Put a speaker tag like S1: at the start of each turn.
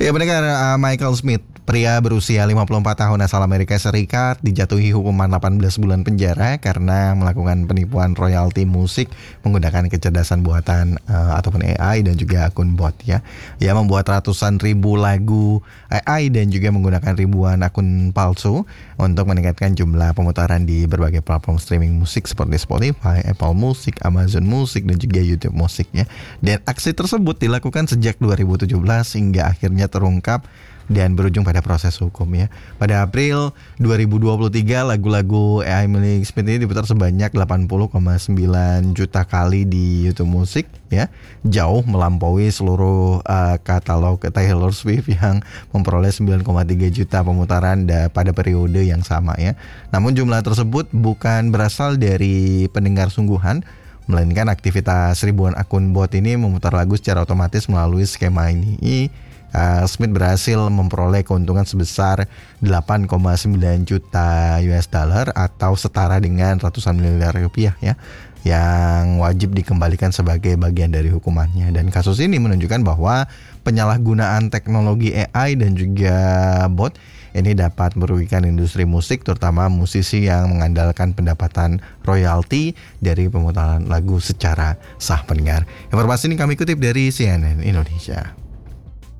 S1: Ya pendengar, Michael Smith, pria berusia 54 tahun asal Amerika Serikat, dijatuhi hukuman 18 bulan penjara karena melakukan penipuan royalti musik menggunakan kecerdasan buatan ataupun AI dan juga akun bot ya. Ia membuat ratusan ribu lagu AI dan juga menggunakan ribuan akun palsu untuk meningkatkan jumlah pemutaran di berbagai platform streaming musik seperti Spotify, Apple Music, Amazon Music dan juga YouTube Music ya. Dan aksi tersebut dilakukan sejak 2017 hingga akhirnya terungkap dan berujung pada proses hukum ya. Pada April 2023 lagu-lagu AI milik Smith ini diputar sebanyak 80,9 juta kali di YouTube Music ya. Jauh melampaui seluruh katalog Taylor Swift yang memperoleh 9,3 juta pemutaran pada periode yang sama ya. Namun jumlah tersebut bukan berasal dari pendengar sungguhan, melainkan aktivitas ribuan akun bot ini memutar lagu secara otomatis melalui skema ini. Smith berhasil memperoleh keuntungan sebesar 8,9 juta US dollar atau setara dengan ratusan miliar rupiah ya, yang wajib dikembalikan sebagai bagian dari hukumannya. Dan kasus ini menunjukkan bahwa penyalahgunaan teknologi AI dan juga bot ini dapat merugikan industri musik, terutama musisi yang mengandalkan pendapatan royalti dari pemutaran lagu secara sah pendengar. Informasi ini kami kutip dari CNN Indonesia.